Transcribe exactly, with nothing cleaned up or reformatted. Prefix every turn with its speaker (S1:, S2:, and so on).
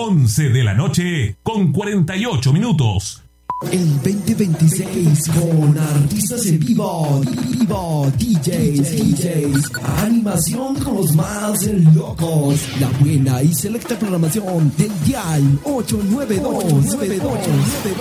S1: once de la noche con cuarenta y ocho minutos.
S2: El veinte veintiséis con artistas en vivo, vivo, D Js, D Js, animación con los más locos, la buena y selecta programación del Dial ocho nueve dos.